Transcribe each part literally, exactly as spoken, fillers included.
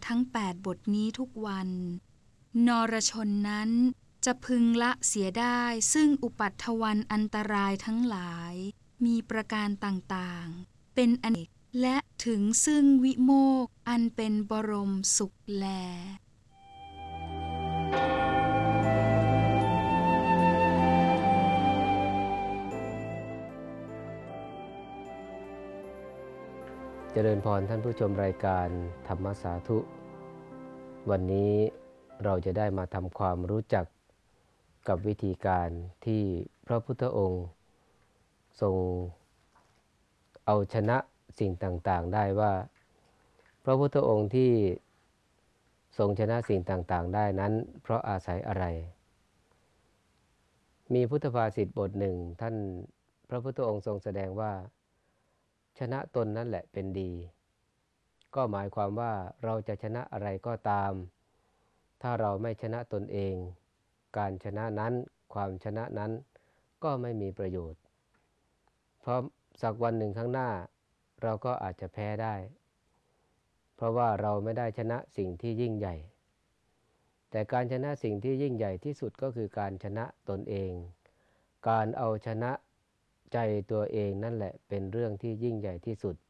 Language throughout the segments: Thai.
ทั้งแปดบทนี้ทุกวันนรชนนั้นจะพึงละเสียได้ซึ่งอุปัฏฐวันอันตรายทั้งหลายมีประการต่างๆเป็นอเนกและถึงซึ่งวิโมกข์อันเป็นบรมสุขแลเจริญพรท่านผู้ชมรายการธรรมสาธุวันนี้เราจะได้มาทำความรู้จักกับวิธีการที่พระพุทธองค์ทรงเอาชนะสิ่งต่างๆได้ว่าพระพุทธองค์ที่ทรงชนะสิ่งต่างๆได้นั้นเพราะอาศัยอะไรมีพุทธภาษิตบทหนึ่งท่านพระพุทธองค์ทรงแสดงว่าชนะตนนั่นแหละเป็นดีก็หมายความว่าเราจะชนะอะไรก็ตามถ้าเราไม่ชนะตนเองการชนะนั้นความชนะนั้นก็ไม่มีประโยชน์เพราะสักวันหนึ่งข้างหน้าเราก็อาจจะแพ้ได้เพราะว่าเราไม่ได้ชนะสิ่งที่ยิ่งใหญ่แต่การชนะสิ่งที่ยิ่งใหญ่ที่สุดก็คือการชนะตนเองการเอาชนะใจตัวเองนั่นแหละเป็นเรื่องที่ยิ่งใหญ่ที่สุด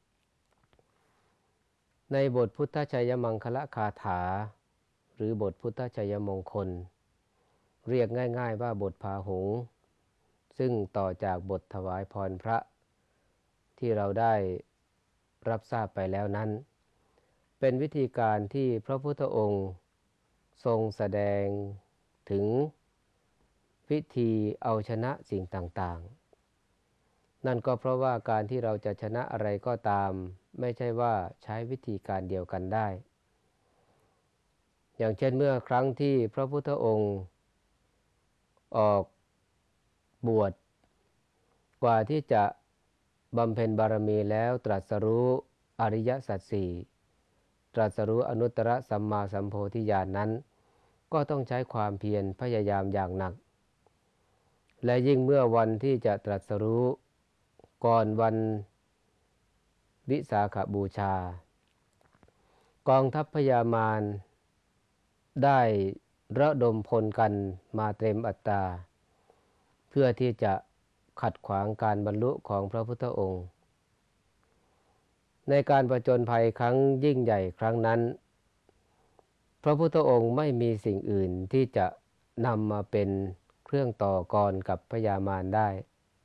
ในบทพุทธชัยมังคละคาถาหรือบทพุทธชัยมงคลเรียกง่ายๆว่าบทพาหุงส์ซึ่งต่อจากบทถวายพรพระที่เราได้รับทราบไปแล้วนั้นเป็นวิธีการที่พระพุทธองค์ทรงแสดงถึงวิธีเอาชนะสิ่งต่างๆนั่นก็เพราะว่าการที่เราจะชนะอะไรก็ตามไม่ใช่ว่าใช้วิธีการเดียวกันได้อย่างเช่นเมื่อครั้งที่พระพุทธองค์ออกบวชกว่าที่จะบำเพ็ญบารมีแล้วตรัสรู้อริยสัจสี่ตรัสรู้อนุตตรสัมมาสัมโพธิญาณนั้นก็ต้องใช้ความเพียรพยายามอย่างหนักและยิ่งเมื่อวันที่จะตรัสรู้ก่อนวันวิสาขบูชากองทัพพญามารได้ระดมพลกันมาเต็มอัตราเพื่อที่จะขัดขวางการบรรลุของพระพุทธองค์ในการผจญภัยครั้งยิ่งใหญ่ครั้งนั้นพระพุทธองค์ไม่มีสิ่งอื่นที่จะนำมาเป็นเครื่องต่อกรกับพญามารได้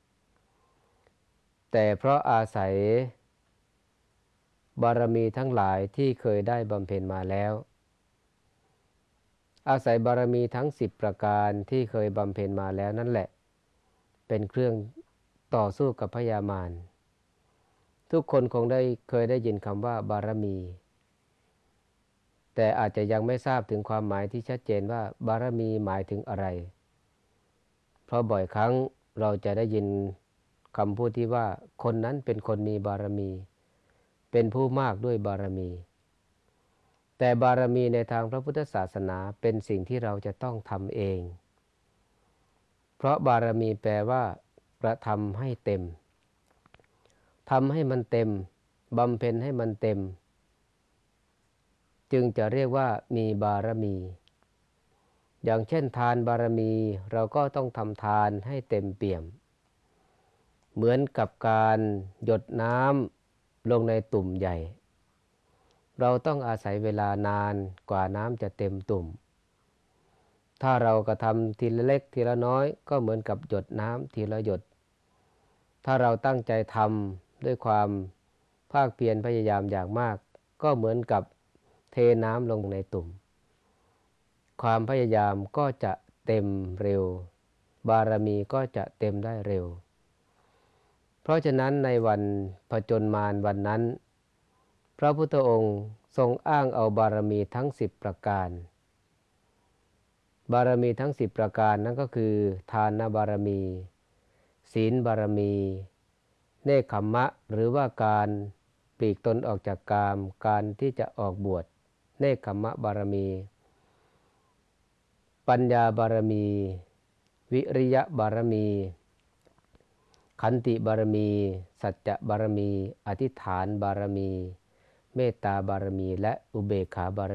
แต่เพราะอาศัยบารมีทั้งหลายที่เคยได้บำเพ็ญมาแล้วอาศัยบารมีทั้งสิบประการที่เคยบำเพ็ญมาแล้วนั่นแหละเป็นเครื่องต่อสู้กับพญามารทุกคนคงได้เคยได้ยินคำว่าบารมีแต่อาจจะยังไม่ทราบถึงความหมายที่ชัดเจนว่าบารมีหมายถึงอะไรเพราะบ่อยครั้งเราจะได้ยินคำพูดที่ว่าคนนั้นเป็นคนมีบารมีเป็นผู้มากด้วยบารมีแต่บารมีในทางพระพุทธศาสนาเป็นสิ่งที่เราจะต้องทำเองเพราะบารมีแปลว่ากระทำให้เต็มทำให้มันเต็มบำเพ็ญให้มันเต็มจึงจะเรียกว่ามีบารมีอย่างเช่นทานบารมีเราก็ต้องทำทานให้เต็มเปี่ยมเหมือนกับการหยดน้ำลงในตุ่มใหญ่เราต้องอาศัยเวลานานกว่าน้ำจะเต็มตุ่มถ้าเรากระทำทีละเล็กทีละน้อยก็เหมือนกับหยดน้ำทีละหยดถ้าเราตั้งใจทำด้วยความภาคเพียรพยายามอย่างมากก็เหมือนกับเทน้ำลงในตุ่มความพยายามก็จะเต็มเร็วบารมีก็จะเต็มได้เร็วเพราะฉะนั้นในวันผจญมารวันนั้นพระพุทธองค์ทรงอ้างเอาบารมีทั้งสิบประการบารมีทั้งสิบประการนั้นก็คือทานบารมีศีลบารมีเนกขัมมะหรือว่าการปลีกตนออกจากกามการที่จะออกบวชเนกขัมมะบารมีปัญญาบารมีวิริยะบารมีขันติบารมีสัจจะบารมีอธิษฐานบารมีเมตตาบารมีและอุเบกขาบาร